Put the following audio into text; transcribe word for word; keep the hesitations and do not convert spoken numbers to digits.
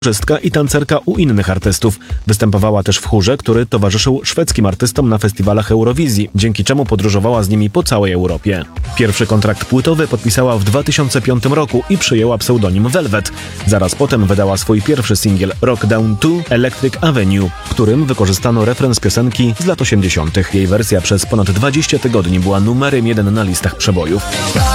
Żystka i tancerka u innych artystów. Występowała też w chórze, który towarzyszył szwedzkim artystom na festiwalach Eurowizji, dzięki czemu podróżowała z nimi po całej Europie. Pierwszy kontrakt płytowy podpisała w dwa tysiące piątym roku i przyjęła pseudonim Velvet. Zaraz potem wydała swój pierwszy singiel Rock Down to Electric Avenue, w którym wykorzystano refren z piosenki z lat osiemdziesiątych. Jej wersja przez ponad dwadzieścia tygodni była numerem jeden na listach przebojów.